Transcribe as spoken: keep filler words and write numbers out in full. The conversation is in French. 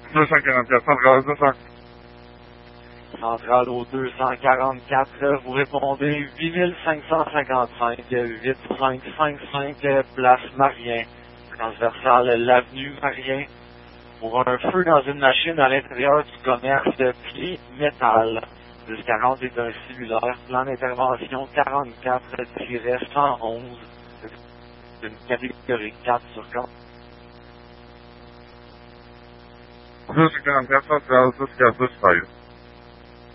deux cent quarante-quatre, centrale deux cents. Centrale au deux cent quarante-quatre, vous répondez huit mille cinq cent cinquante-cinq, huit cinq cinq cinq, place Marien, transversale l'avenue Marien, pour un feu dans une machine à l'intérieur du commerce Pied Métal. dix quarante est un cellulaire, plan d'intervention quarante-quatre cent onze, d'une catégorie quatre sur quatre. deux cent quarante-quatre, centrale dix quatre deux